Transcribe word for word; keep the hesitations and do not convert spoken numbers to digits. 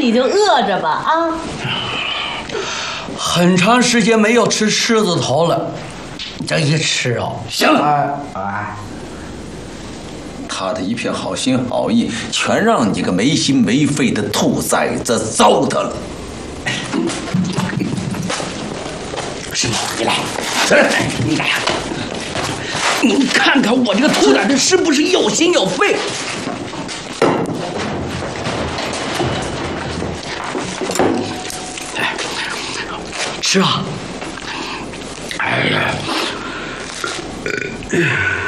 你就饿着吧啊！ 很长时间没有吃狮子头了，这一吃哦， 行了，哎，他的一片好心好意，全让你个没心没肺的兔崽子糟蹋了。 师傅，你来，来，你来，你看看我这个兔崽子是不是有心有肺？哎，吃啊！哎呀！